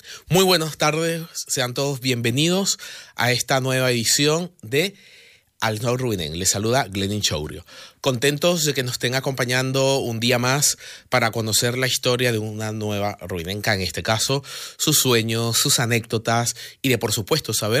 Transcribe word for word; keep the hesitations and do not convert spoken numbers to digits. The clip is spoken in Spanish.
Muy buenas tardes, sean todos bienvenidos a esta nueva edición de Al No Ruinen. Les saluda Glenin Chourio. Contentos de que nos estén acompañando un día más para conocer la historia de una nueva ruinenca, en este caso, sus sueños, sus anécdotas y de, por supuesto, saber